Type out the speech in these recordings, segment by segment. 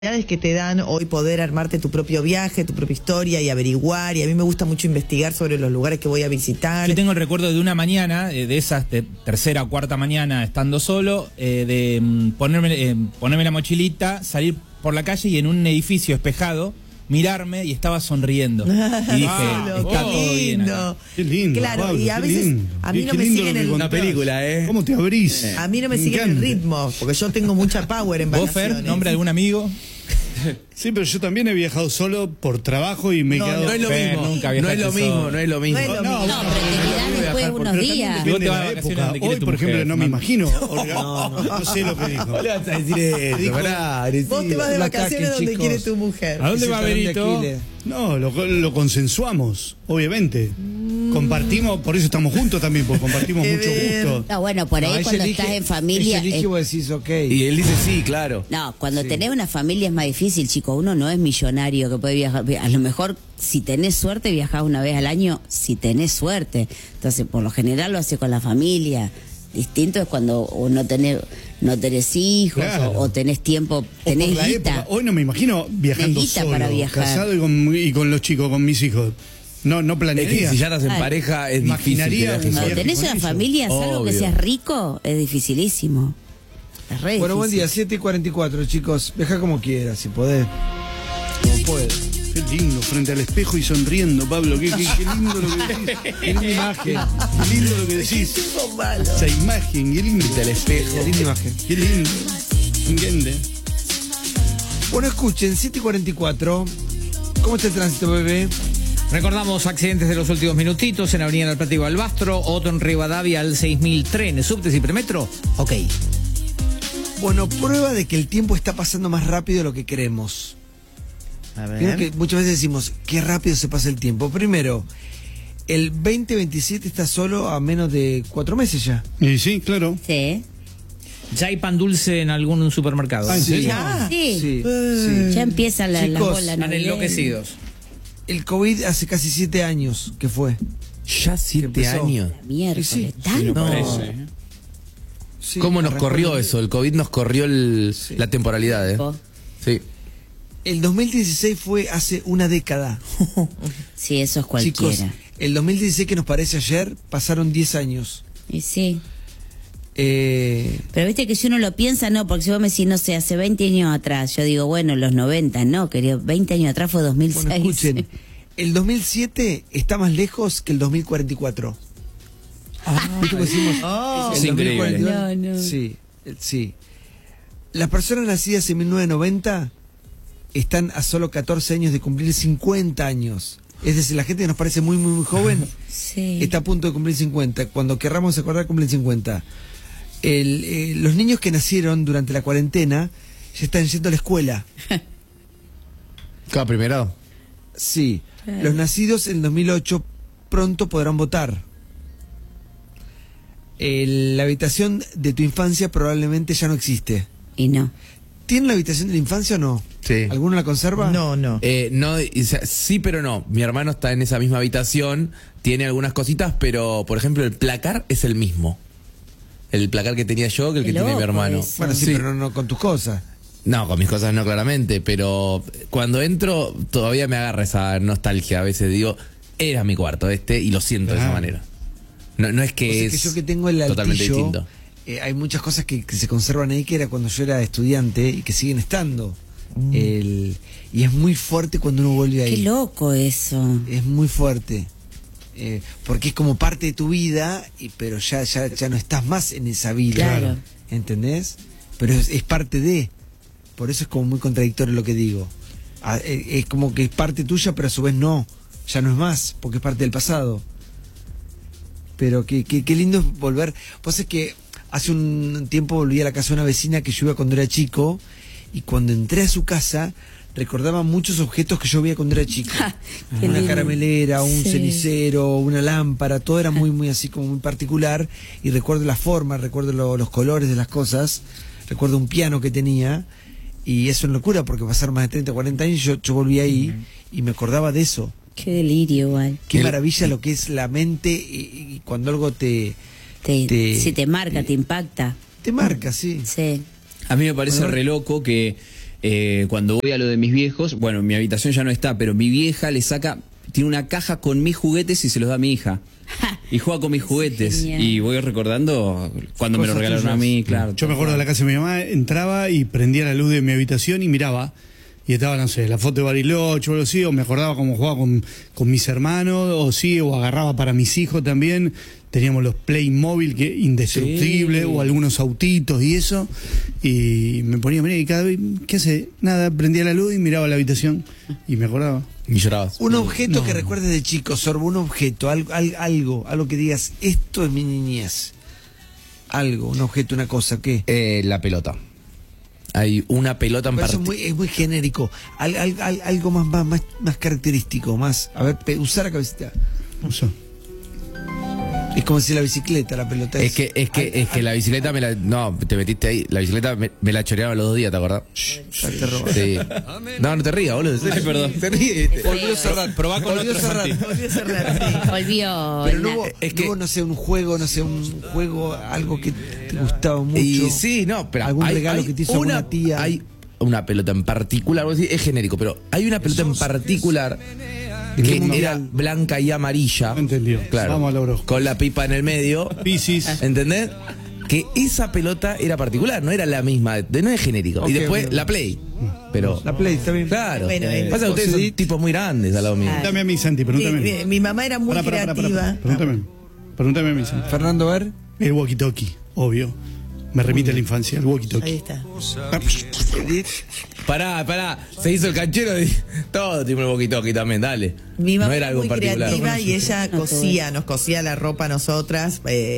Que te dan hoy poder armarte tu propio viaje, tu propia historia y averiguar, y a mí me gusta mucho investigar sobre los lugares que voy a visitar. Yo tengo el recuerdo de una mañana, de esas de tercera o cuarta mañana estando solo, de ponerme la mochilita, salir por la calle y en un edificio espejado mirarme y estaba sonriendo. Y dije, está todo bien acá. Qué lindo, claro, Pablo, y a qué veces lindo. a mí Qué no me lindo siguen lo que el... contás. Una película, ¿eh? ¿Cómo te abrís? A mí no me Me siguen el encanta. ritmo, porque yo tengo mucha power en ¿Vos, vacaciones. Fer, nombre de algún amigo? Sí, pero yo también he viajado solo por trabajo y me he quedado... No es lo Fer, mismo, nunca no es viajaste lo mismo, solo. no es lo mismo. No es lo mismo. No, pero te quedás después de unos Pero días. también Vos depende te de vas la de vacaciones época. donde quiere Hoy, tu por ejemplo, mujer, no me man. imagino. No sé lo que dijo. No le vas a decir eso, Dijo, pará, Vos te vas de vacaciones donde quiere tu mujer. ¿A dónde va Berito? No, lo consensuamos, obviamente. Compartimos, por eso estamos juntos también, porque compartimos Qué mucho bien. gusto. No, bueno, por ahí cuando estás en familia... Ella elige y vos decís, ok. Y él dice sí, claro. No, cuando tenés una familia es más difícil, chico. Uno no es millonario que puede viajar. A lo mejor, si tenés suerte, viajás una vez al año, si tenés suerte. Entonces, por lo general lo hace con la familia. Distinto es cuando no tenés hijos, Claro. o tenés tiempo, O tenés por la guita. época. Hoy no me imagino viajando guita solo, para viajar. casado y con los chicos, con mis hijos. No Es que planearía. si ya estás en Claro. pareja es difícil. Imaginaría que viajes un Cuando solo. viaje tenés con una ellos. familia, salvo que Obvio. seas rico, es dificilísimo. Es re Bueno, buen día, difícil. 7:44, chicos. Viaja como quieras, si podés. Como puedes. Qué lindo, frente al espejo y sonriendo, Pablo. Qué lindo lo que decís. Qué linda imagen. Qué lindo lo que decís. Tipo malo. Esa imagen, qué lindo. Del espejo. Linda imagen. Qué lindo. ¿Entiendes? Bueno, escuchen, 7:44. ¿Cómo está el tránsito, bebé? Recordamos accidentes de los últimos minutitos en Avenida del Plata y Balbastro, otro en Rivadavia al 6000 trenes, subtes y premetro. Ok. Bueno, prueba de que el tiempo está pasando más rápido de lo que creemos. A Creo que ver. muchas veces decimos, qué rápido se pasa el tiempo. Primero, el 2027 está solo a menos de 4 meses ya. Y sí, claro. Sí. Ya hay pan dulce en algún supermercado. Ah, ¿en serio? Ya. Sí. Sí, Ya empiezan las Chicos, bolas. Están navideñas. enloquecidos. El COVID hace casi 7 años que fue. Ya 7 Empezó. años. Miércoles, Sí, ¿tanto? Sí, ¿Cómo nos arrancó corrió el- eso? El COVID nos corrió Sí. la temporalidad, ¿eh? Vos. Sí. El 2016 fue hace una década. Sí, eso es Chicos, cualquiera. el 2016 que nos parece ayer, pasaron 10 años. Y sí. Eh, Pero viste que si uno lo piensa, no, porque si vos me decís, no sé, hace 20 años atrás, yo digo, bueno, los 90, no, querido, 20 años atrás fue 2006. bueno, escuchen, el 2007 está más lejos que el 2044. ¿Viste cómo decimos? Oh. el Es increíble. 2042? No, no. Sí, sí. Las personas nacidas en 1990 están a solo 14 años de cumplir 50 años. Es decir, la gente que nos parece muy, muy, muy joven Sí. está a punto de cumplir 50. Cuando querramos acordar, cumplen 50. Los niños que nacieron durante la cuarentena ya están yendo a la escuela. Cada primero. Sí. Los nacidos en 2008 pronto podrán votar. La habitación de tu infancia probablemente ya no existe. Y no. ¿Tienen la habitación de la infancia o no? Sí. ¿Alguno la conserva? No. No, o sea, sí, pero no. Mi hermano está en esa misma habitación, tiene algunas cositas, pero por ejemplo el placar es el mismo. El placar que tenía yo que el que Qué tiene mi loco hermano. eso. Bueno, sí, pero no con tus cosas. No, con mis cosas no, claramente, pero cuando entro todavía me agarra esa nostalgia. A veces digo, era mi cuarto y lo siento de esa Claro. manera. No es O que sea, es que yo que tengo el totalmente altillo, distinto. hay muchas cosas que se conservan ahí que era cuando yo era estudiante y que siguen estando. Y es muy fuerte cuando uno vuelve ahí. Qué loco eso. Es muy fuerte. Porque es como parte de tu vida, pero ya no estás más en esa vida. Claro. ¿Entendés? Pero es parte de. Por eso es como muy contradictorio lo que digo. Es como que es parte tuya, pero a su vez no. Ya no es más, porque es parte del pasado. Pero qué lindo es volver. Pues es que hace un tiempo volví a la casa de una vecina que yo iba cuando era chico, y cuando entré a su casa recordaba muchos objetos que yo veía cuando era chico. Qué Una lindo. caramelera, un Sí. cenicero, una lámpara, todo era muy, muy así como muy particular. Y recuerdo la forma, recuerdo los colores de las cosas, recuerdo un piano que tenía. Y eso es una locura porque pasaron más de 30, 40 años y yo volví ahí y me acordaba de eso. Qué delirio igual. Qué maravilla lo que es la mente y cuando algo te Si te marca, te impacta. marca, sí. Sí. A mí me parece Bueno, re loco que Cuando voy a lo de mis viejos, bueno, mi habitación ya no está, pero mi vieja tiene una caja con mis juguetes y se los da a mi hija. Y juega con mis juguetes. Genial. Y voy recordando cuando me lo Cosas regalaron tuyas. a mí, claro. Yo me acuerdo de la casa de mi mamá, entraba y prendía la luz de mi habitación y miraba. Y estaba, no sé, la foto de Bariloche o algo así, o me acordaba cómo jugaba con mis hermanos, o agarraba para mis hijos también. Teníamos los Playmobil, que indestructible, Sí. o algunos autitos y eso. Y me ponía a mirar y cada vez, ¿qué hace? Nada, prendía la luz y miraba la habitación. Y me acordaba. Y llorabas. Un objeto que recuerdes de chico, Sorbo, un objeto, algo que digas, esto es mi niñez. Algo, un objeto, una cosa, ¿qué? La pelota. Hay una pelota en Pero eso particular. es muy genérico. Algo más característico, más. A ver, usar la cabecita. Uso. Es como si la bicicleta, la pelota Es que la bicicleta no, te metiste ahí. La bicicleta me la choreaba los 2 días, ¿te acordás? te robas. Sí. No te rías, boludo. Ay, perdón. Te ríes. Volvió a cerrar. Probá con Volvió a otro, cerrar. Santi. Volví a cerrar, sí. Volvió. Pero no hubo, Es que- no hubo, no sé, un juego, algo que te gustaba mucho. Y sí, no, pero algún regalo que te hizo alguna tía. Hay una pelota en particular, vos decís, es genérico, pero hay una pelota en particular ¿De qué que mundial? era blanca y amarilla. Entendió. Claro. Vamos al horóscopo. Con la pipa en el medio. Piscis. ¿Entendés? Que esa pelota era particular, no era la misma, no es genérico. Ok, y después ok. la Play. Pero. La Play, está bien. Claro. Bueno, Pasa que ustedes son tipos muy grandes al lado mío. Pregúntame a mí, Santi, pregúntame. Sí, mi mamá era muy Pará. creativa. Pregúntame a mí, Santi. Fernando, a ver. El walkie-talkie, obvio. Me remite a la infancia, el Ahí walkie-talkie. está. Pará, se hizo el canchero y todo tipo el walkie-talkie también, dale. Mi mamá no era era algo muy en particular. creativa y ella No, cosía, nos cosía la ropa a nosotras.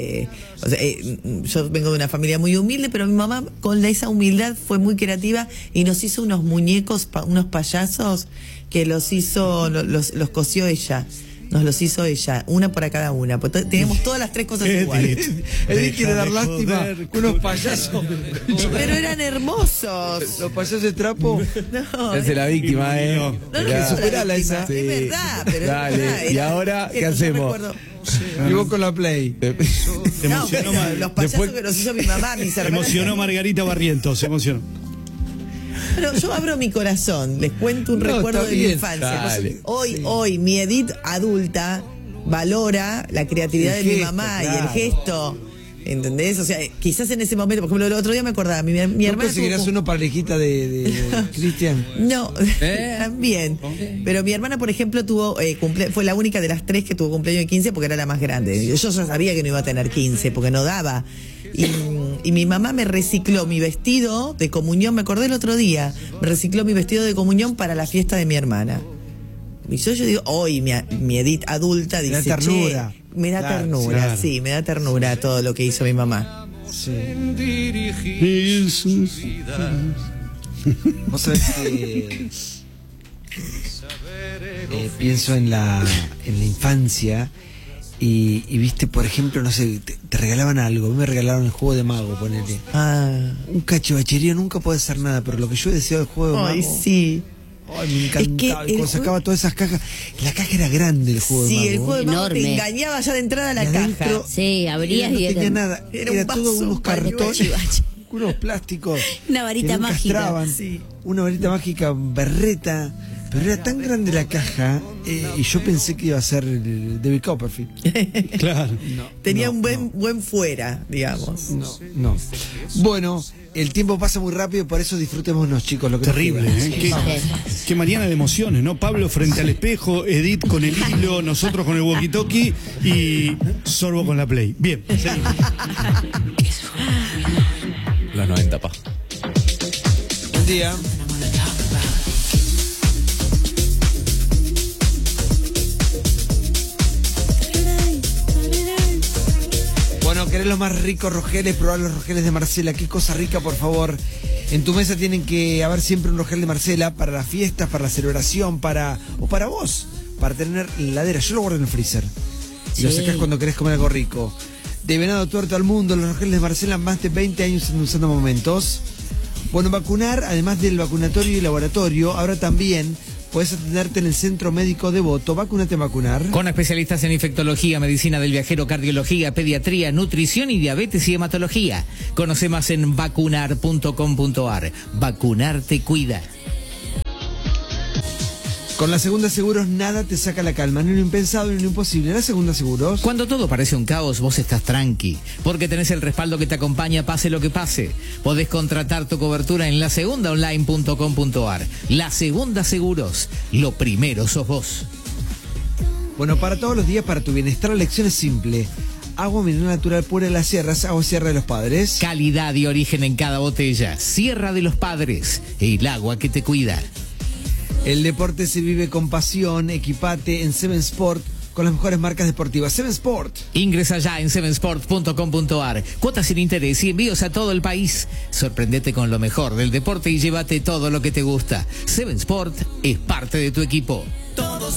Yo vengo de una familia muy humilde, pero mi mamá con esa humildad fue muy creativa y nos hizo unos muñecos, unos payasos que los cosió ella. Nos los hizo ella, una para cada una. Pues tenemos todas las 3 cosas iguales. Edith quiere dar de lástima. joder, Unos payasos. Pero eran hermosos. Los payasos de trapo. No, Esa es la víctima, no, Mirá. superala esa. Es verdad, pero Dale, es verdad, ¿y ahora qué yo hacemos? recuerdo- Y vos con la Play. Te No, emocionó, pero los payasos después- que nos hizo mi mamá, mis Se hermanas. emocionó Margarita Barrientos, se emocionó. Pero yo abro mi corazón, les cuento un No, recuerdo está de mi bien. infancia. Dale. Hoy, mi Edith adulta valora la creatividad El de mi gesto, mamá y el claro. gesto. ¿Entendés? O sea, quizás en ese momento, por ejemplo, el otro día me acordaba, mi ¿No hermana. conseguirás uno para la hijita de Cristian? No, también. Pero mi hermana, por ejemplo, tuvo fue la única de las 3 que tuvo cumpleaños de 15 porque era la más grande. Yo ya sabía que no iba a tener 15 porque no daba. Y mi mamá me recicló mi vestido de comunión, me acordé el otro día, me recicló mi vestido de comunión para la fiesta de mi hermana. Y yo digo, hoy mi Edith adulta Me da dice, ternura. che, me da Claro, ternura, claro. sí, me da ternura todo lo que hizo mi mamá. Sí. Vos sabés que pienso en la infancia y viste, por ejemplo, no sé, te regalaban algo. A mí me regalaron el juego de mago, ponele. Ah, Un cachivacherío nunca puede ser nada, pero lo que yo deseo del juego de mago. ay, sí. Ay, me encantaba. Es que Y el cuando juego- sacaba todas esas cajas, la caja era grande el juego de Sí, mago. el juego de mago te Enorme. engañaba ya de entrada a la Y adentro- caja. Sí, abrías no y tenía era nada, era era, un todo vaso, unos un cartones, cachivache. unos plásticos. Una varita que no mágica. encastraban. Sí. Una varita mágica berreta, pero era tan grande la caja y yo pensé que iba a ser el David Copperfield. Claro. Tenía no, un buen fuera, digamos. No. Bueno, el tiempo pasa muy rápido, por eso disfrutémonos, chicos, lo que nos Terrible, queda. ¿eh? Qué mañana de emociones, ¿no? Pablo frente al espejo, Edith con el hilo, nosotros con el walkie-talkie y Sorbo con la Play. Bien, seguimos. Los 90, pa. Buen día. Bueno, querés los más ricos rogeles, probar los rogeles de Marcela. Qué cosa rica, por favor. En tu mesa tienen que haber siempre un rogel de Marcela para las fiestas, para la celebración, o para vos, para tener en la heladera. Yo lo guardo en el freezer. Y lo Sí. sacás cuando querés comer algo rico. De venado tuerto al mundo, los rogeles de Marcela, más de 20 años endulzando momentos. Bueno, vacunar, además del vacunatorio y laboratorio, ahora también Puedes atenderte en el Centro Médico Devoto. Vacúnate a vacunar. Con especialistas en infectología, medicina del viajero, cardiología, pediatría, nutrición y diabetes y hematología. Conoce más en vacunar.com.ar. Vacunar te cuida. Con la Segunda Seguros nada te saca la calma, ni lo impensado ni lo imposible. La Segunda Seguros. Cuando todo parece un caos, vos estás tranqui, porque tenés el respaldo que te acompaña pase lo que pase. Podés contratar tu cobertura en lasegundaonline.com.ar. La Segunda Seguros, lo primero sos vos. Bueno, para todos los días, para tu bienestar, la elección es simple. Agua mineral natural pura de las sierras, agua Sierra de los Padres. Calidad y origen en cada botella. Sierra de los Padres, el agua que te cuida. El deporte se vive con pasión. Equipate en Seven Sport con las mejores marcas deportivas. Seven Sport. Ingresa ya en sevensport.com.ar. Cuotas sin interés y envíos a todo el país. Sorprendete con lo mejor del deporte y llévate todo lo que te gusta. Seven Sport es parte de tu equipo.